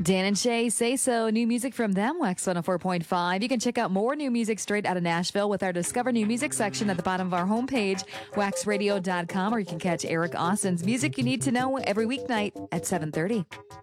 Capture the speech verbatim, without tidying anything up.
Dan and Shay Say So, new music from them, Wax one oh four point five. You can check out more new music straight out of Nashville with our Discover New Music section at the bottom of our homepage, wax radio dot com, or you can catch Eric Austin's Music You Need to Know every weeknight at seven thirty.